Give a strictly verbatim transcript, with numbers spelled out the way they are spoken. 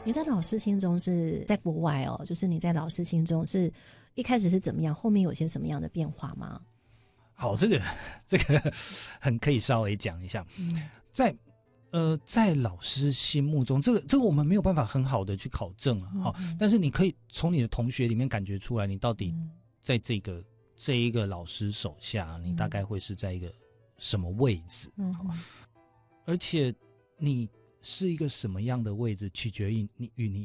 你在老师心中是在国外哦，就是你在老师心中是一开始是怎么样，后面有些什么样的变化吗？ 好，这个这个很可以稍微讲一下，嗯、在呃在老师心目中，这个这个我们没有办法很好的去考证啊，好、嗯，但是你可以从你的同学里面感觉出来，你到底在这个、嗯、这一个老师手下，你大概会是在一个什么位置？嗯，而且你是一个什么样的位置，取决于你与你